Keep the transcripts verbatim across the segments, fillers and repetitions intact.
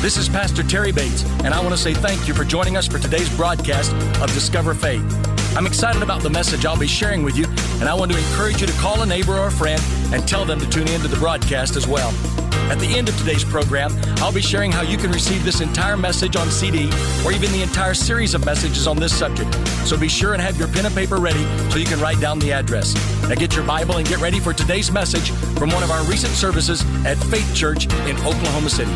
This is Pastor Terry Bates, and I want to say thank you for joining us for today's broadcast of Discover Faith. I'm excited about the message I'll be sharing with you, and I want to encourage you to call a neighbor or a friend and tell them to tune into the broadcast as well. At the end of today's program, I'll be sharing how you can receive this entire message on C D or even the entire series of messages on this subject. So be sure and have your pen and paper ready so you can write down the address. Now get your Bible and get ready for today's message from one of our recent services at Faith Church in Oklahoma City.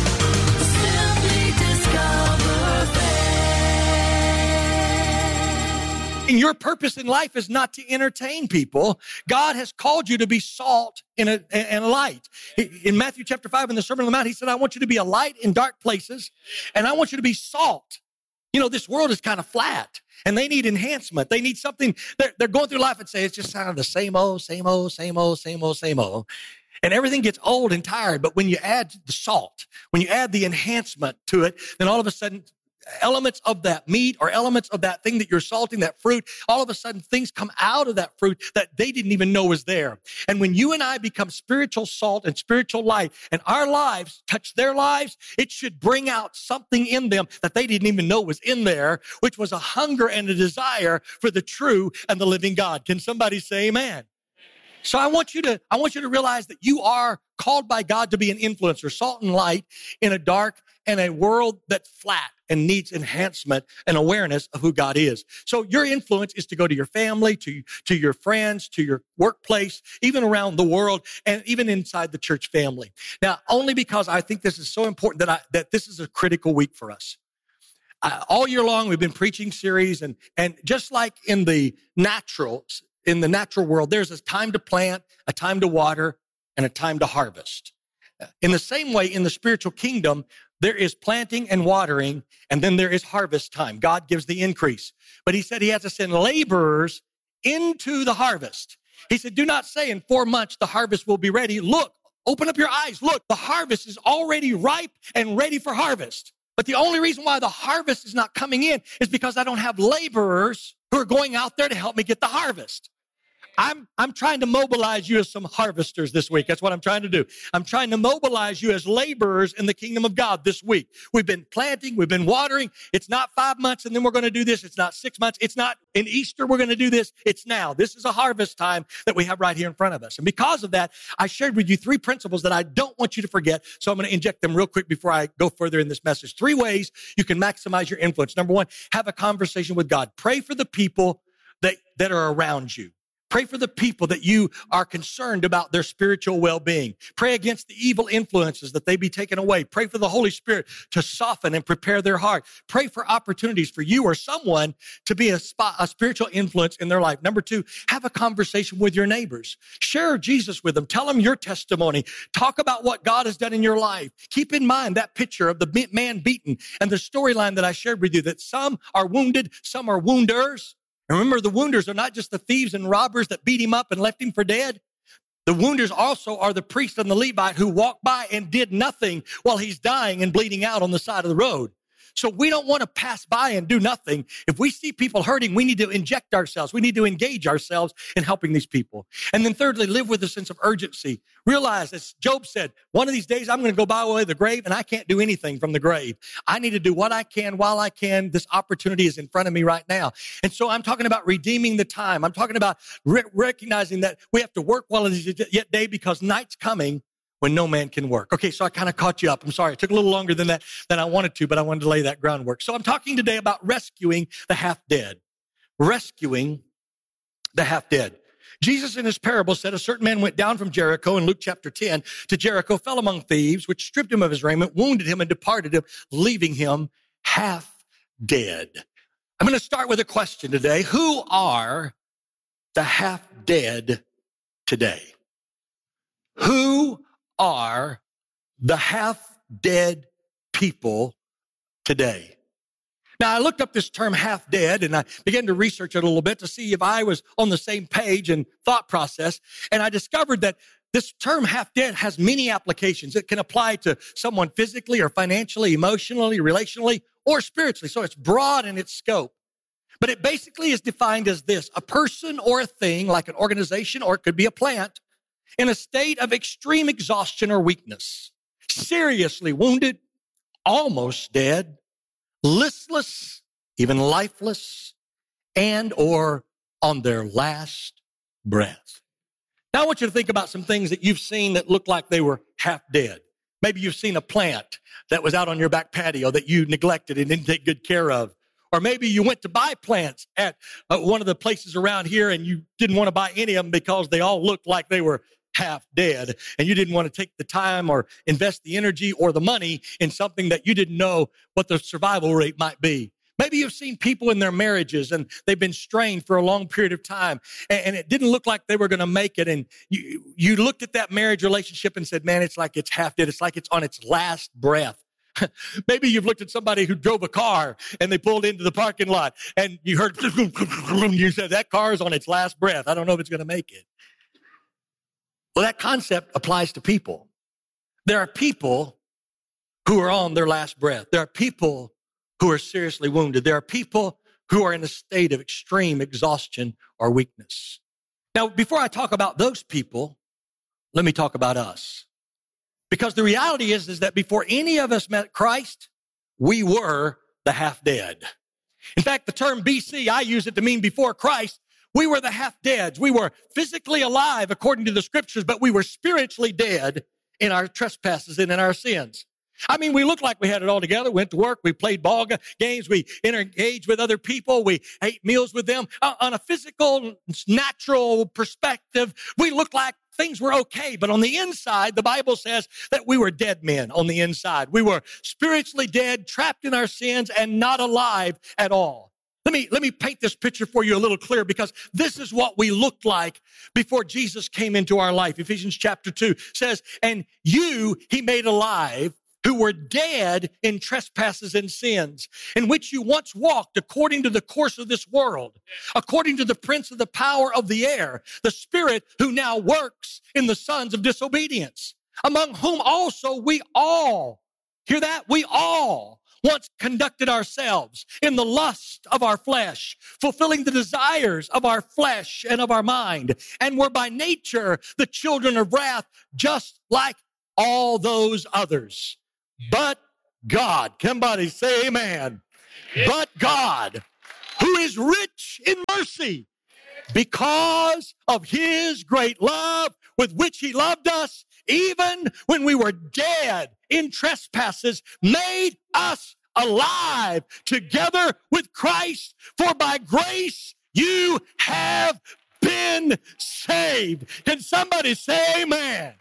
Your purpose in life is not to entertain people. God has called you to be salt and a, and a light. In Matthew chapter five, in the Sermon on the Mount, he said, I want you to be a light in dark places, and I want you to be salt. You know, this world is kind of flat, and they need enhancement. They need something. They're, they're going through life and say, it's just kind of the same old, same old, same old, same old, same old. And everything gets old and tired. But when you add the salt, when you add the enhancement to it, then all of a sudden, elements of that meat or elements of that thing that you're salting, that fruit, all of a sudden things come out of that fruit that they didn't even know was there. And when you and I become spiritual salt and spiritual light and our lives touch their lives, it should bring out something in them that they didn't even know was in there, which was a hunger and a desire for the true and the living God. Can somebody say amen? So I want you to, I want you to realize that you are called by God to be an influencer, salt and light in a dark and a world that's flat and needs enhancement and awareness of who God is. So your influence is to go to your family, to, to your friends, to your workplace, even around the world, and even inside the church family. Now, only because I think this is so important that I, that this is a critical week for us. Uh, all year long, we've been preaching series, and, and just like in the natural, in the natural world, there's a time to plant, a time to water, and a time to harvest. In the same way, in the spiritual kingdom, there is planting and watering, and then there is harvest time. God gives the increase. But he said he has to send laborers into the harvest. He said, do not say in four months the harvest will be ready. Look, open up your eyes. Look, the harvest is already ripe and ready for harvest. But the only reason why the harvest is not coming in is because I don't have laborers who are going out there to help me get the harvest. I'm, I'm trying to mobilize you as some harvesters this week. That's what I'm trying to do. I'm trying to mobilize you as laborers in the kingdom of God this week. We've been planting. We've been watering. It's not five months and then we're going to do this. It's not six months. It's not in Easter we're going to do this. It's now. This is a harvest time that we have right here in front of us. And because of that, I shared with you three principles that I don't want you to forget. So I'm going to inject them real quick before I go further in this message. Three ways you can maximize your influence. Number one, have a conversation with God. Pray for the people that, that are around you. Pray for the people that you are concerned about their spiritual well-being. Pray against the evil influences that they be taken away. Pray for the Holy Spirit to soften and prepare their heart. Pray for opportunities for you or someone to be a, spot, a spiritual influence in their life. Number two, have a conversation with your neighbors. Share Jesus with them. Tell them your testimony. Talk about what God has done in your life. Keep in mind that picture of the man beaten and the storyline that I shared with you, that some are wounded, some are wounders. And remember, the wounders are not just the thieves and robbers that beat him up and left him for dead. The wounders also are the priest and the Levite who walked by and did nothing while he's dying and bleeding out on the side of the road. So we don't want to pass by and do nothing. If we see people hurting, we need to inject ourselves. We need to engage ourselves in helping these people. And then thirdly, live with a sense of urgency. Realize, as Job said, one of these days I'm going to go by way of the grave and I can't do anything from the grave. I need to do what I can while I can. This opportunity is in front of me right now. And so I'm talking about redeeming the time. I'm talking about re- recognizing that we have to work while it is yet day because night's coming when no man can work. Okay, so I kind of caught you up. I'm sorry. It took a little longer than that than I wanted to, but I wanted to lay that groundwork. So I'm talking today about rescuing the half-dead. Rescuing the half-dead. Jesus in his parable said a certain man went down from Jericho in Luke chapter ten to Jericho, fell among thieves, which stripped him of his raiment, wounded him, and departed him, leaving him half dead. I'm going to start with a question today. Who are the half-dead today? Who are the half-dead people today? Now, I looked up this term half-dead, and I began to research it a little bit to see if I was on the same page and thought process, and I discovered that this term half-dead has many applications. It can apply to someone physically or financially, emotionally, relationally, or spiritually, so it's broad in its scope. But it basically is defined as this: a person or a thing, like an organization, or it could be a plant, in a state of extreme exhaustion or weakness, seriously wounded, almost dead, listless, even lifeless, and or on their last breath. Now I want you to think about some things that you've seen that look like they were half dead. Maybe you've seen a plant that was out on your back patio that you neglected and didn't take good care of. Or maybe you went to buy plants at uh, one of the places around here and you didn't want to buy any of them because they all looked like they were half dead, and you didn't want to take the time or invest the energy or the money in something that you didn't know what the survival rate might be. Maybe you've seen people in their marriages and they've been strained for a long period of time, and, and it didn't look like they were going to make it. And you, you looked at that marriage relationship and said, man, it's like it's half dead. It's like it's on its last breath. Maybe you've looked at somebody who drove a car and they pulled into the parking lot and you heard, you said, that car is on its last breath. I don't know if it's going to make it. Well, that concept applies to people. There are people who are on their last breath. There are people who are seriously wounded. There are people who are in a state of extreme exhaustion or weakness. Now, before I talk about those people, let me talk about us. Because the reality is, is that before any of us met Christ, we were the half dead. In fact, the term B C, I use it to mean before Christ, we were the half deads. We were physically alive according to the scriptures, but we were spiritually dead in our trespasses and in our sins. I mean, we looked like we had it all together, went to work, we played ball games, we engaged with other people, we ate meals with them. Uh, on a physical, natural perspective, we looked like things were okay. But on the inside, the Bible says that we were dead men on the inside. We were spiritually dead, trapped in our sins, and not alive at all. Let me, let me paint this picture for you a little clearer, because this is what we looked like before Jesus came into our life. Ephesians chapter two says, and you he made alive, who were dead in trespasses and sins, in which you once walked according to the course of this world, according to the prince of the power of the air, the spirit who now works in the sons of disobedience, among whom also we all, hear that? We all once conducted ourselves in the lust of our flesh, fulfilling the desires of our flesh and of our mind, and were by nature the children of wrath, just like all those others. But God, somebody say amen. But God, who is rich in mercy, because of his great love with which he loved us, even when we were dead in trespasses, made us alive together with Christ. For by grace you have been saved. Can somebody say amen?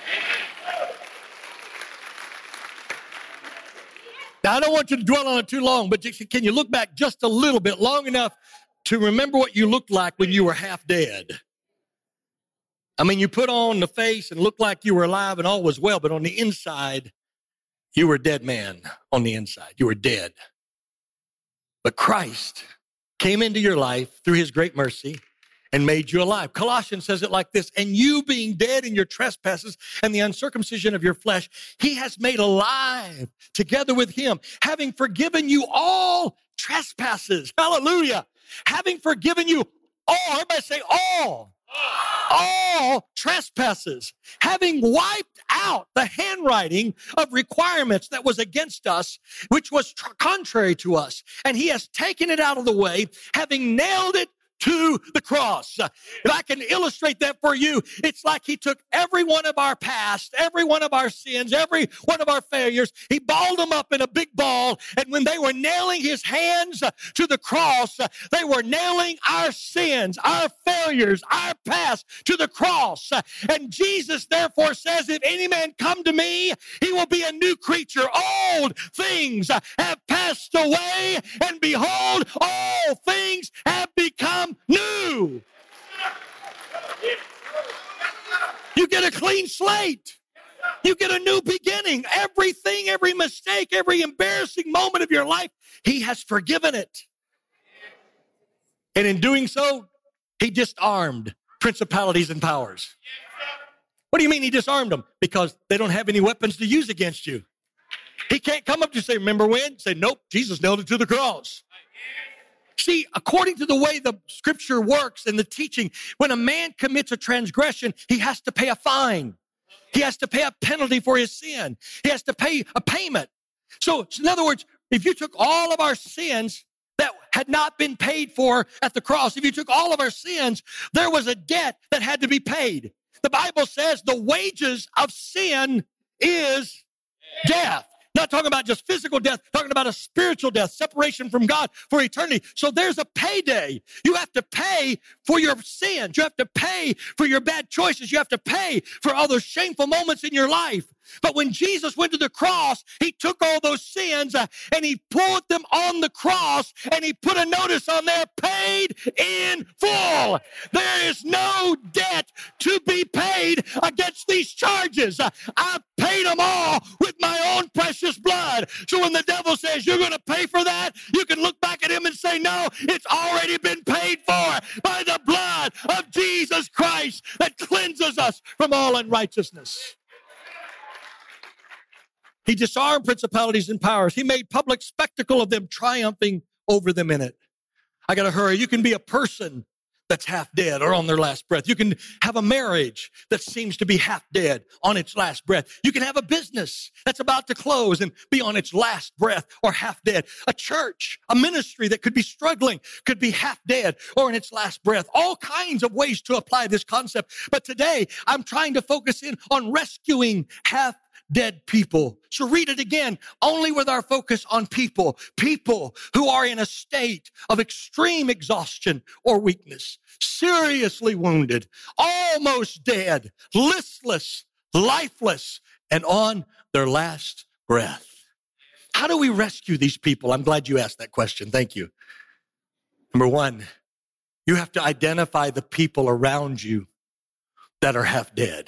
Now, I don't want you to dwell on it too long, but can you look back just a little bit, long enough to remember what you looked like when you were half dead? I mean, you put on the face and looked like you were alive and all was well, but on the inside, you were a dead man on the inside. You were dead. But Christ came into your life through his great mercy and made you alive. Colossians says it like this, and you being dead in your trespasses and the uncircumcision of your flesh, he has made alive together with him, having forgiven you all trespasses. Hallelujah. Having forgiven you all, everybody say all. All trespasses, having wiped out the handwriting of requirements that was against us, which was tr- contrary to us. And he has taken it out of the way, having nailed it to the cross. If I can illustrate that for you, it's like he took every one of our past, every one of our sins, every one of our failures, he balled them up in a big ball, and when they were nailing his hands to the cross, they were nailing our sins, our failures, our past to the cross. And Jesus therefore says, if any man come to me, he will be a new creature. Old things have passed away, and behold, all things have become new. You get a clean slate. You get a new beginning. Everything, every mistake, every embarrassing moment of your life, he has forgiven it. And in doing so, he disarmed principalities and powers. What do you mean he disarmed them? Because they don't have any weapons to use against you. He can't come up to you and say, remember when? Say, nope, Jesus nailed it to the cross. See, according to the way the scripture works and the teaching, when a man commits a transgression, he has to pay a fine. He has to pay a penalty for his sin. He has to pay a payment. So in other words, if you took all of our sins that had not been paid for at the cross, if you took all of our sins, there was a debt that had to be paid. The Bible says the wages of sin is death. Not talking about just physical death, talking about a spiritual death, separation from God for eternity. So there's a payday. You have to pay for your sins. You have to pay for your bad choices. You have to pay for all those shameful moments in your life. But when Jesus went to the cross, he took all those sins uh, and he put them on the cross and he put a notice on there, paid in full. There is no debt to be paid against these charges. Uh, I paid them all with my own precious blood. So when the devil says you're going to pay for that, you can look back at him and say, no, it's already been paid for by the blood of Jesus Christ that cleanses us from all unrighteousness. He disarmed principalities and powers. He made public spectacle of them, triumphing over them in it. I got to hurry. You can be a person that's half dead or on their last breath. You can have a marriage that seems to be half dead on its last breath. You can have a business that's about to close and be on its last breath or half dead. A church, a ministry that could be struggling, could be half dead or in its last breath. All kinds of ways to apply this concept. But today, I'm trying to focus in on rescuing half dead people. So read it again, only with our focus on people, people who are in a state of extreme exhaustion or weakness, seriously wounded, almost dead, listless, lifeless, and on their last breath. How do we rescue these people? I'm glad you asked that question. Thank you. Number one, you have to identify the people around you that are half dead.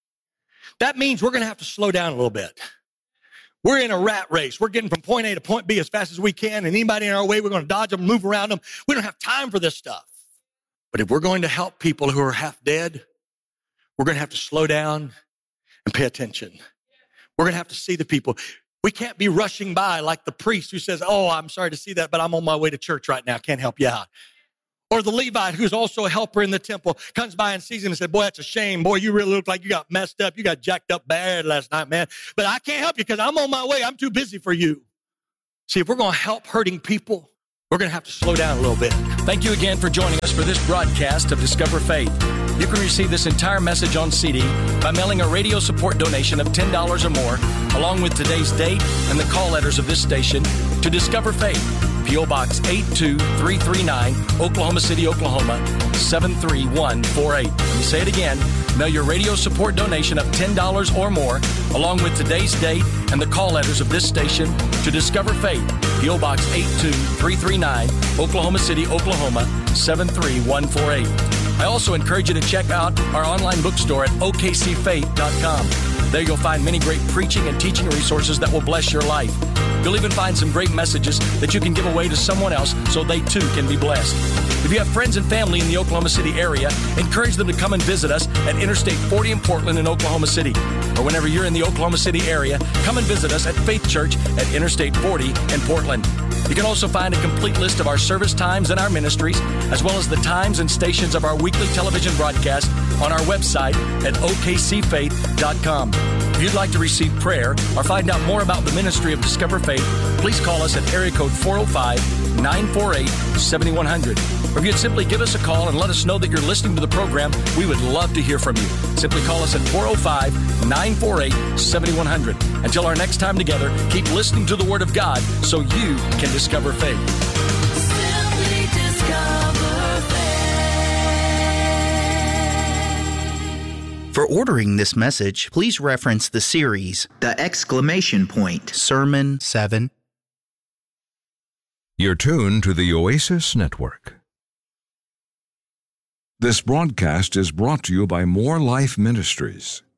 That means we're going to have to slow down a little bit. We're in a rat race. We're getting from point A to point B as fast as we can, and anybody in our way, we're going to dodge them, move around them. We don't have time for this stuff. But if we're going to help people who are half dead, we're going to have to slow down and pay attention. We're going to have to see the people. We can't be rushing by like the priest who says, oh, I'm sorry to see that, but I'm on my way to church right now. Can't help you out. Or the Levite, who's also a helper in the temple, comes by and sees him and says, boy, that's a shame. Boy, you really look like you got messed up. You got jacked up bad last night, man. But I can't help you because I'm on my way. I'm too busy for you. See, if we're going to help hurting people, we're going to have to slow down a little bit. Thank you again for joining us for this broadcast of Discover Faith. You can receive this entire message on C D by mailing a radio support donation of ten dollars or more, along with today's date and the call letters of this station to Discover Faith. P O. Box eight two three three nine, Oklahoma City, Oklahoma, seven three one four eight. Let me say it again. Mail your radio support donation of ten dollars or more, along with today's date and the call letters of this station to Discover Faith. P O. Box eight two three three nine, Oklahoma City, Oklahoma, seven three one four eight. I also encourage you to check out our online bookstore at O K C faith dot com. There you'll find many great preaching and teaching resources that will bless your life. You'll even find some great messages that you can give away to someone else so they too can be blessed. If you have friends and family in the Oklahoma City area, encourage them to come and visit us at Interstate forty in Portland in Oklahoma City. Or whenever you're in the Oklahoma City area, come and visit us at Faith Church at Interstate forty in Portland. You can also find a complete list of our service times and our ministries, as well as the times and stations of our weekly television broadcast on our website at O K C faith dot com. If you'd like to receive prayer or find out more about the ministry of Discover Faith, please call us at area code four oh five, nine four eight, seven one zero zero. Or if you'd simply give us a call and let us know that you're listening to the program, we would love to hear from you. Simply call us at four oh five, nine four eight, seven one zero zero. Until our next time together, keep listening to the Word of God so you can discover faith. Simply discover faith. For ordering this message, please reference the series, The Exclamation Point, Sermon seven. You're tuned to the Oasis Network. This broadcast is brought to you by More Life Ministries.